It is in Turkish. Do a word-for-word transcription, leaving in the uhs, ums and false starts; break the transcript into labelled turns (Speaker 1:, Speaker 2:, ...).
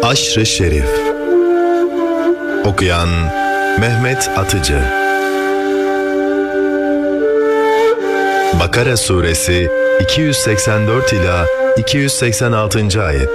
Speaker 1: Haşr-ı Şerif. Okuyan Mehmet Atıcı. Bakara Suresi iki yüz seksen dört ila iki yüz seksen altıncı ayet.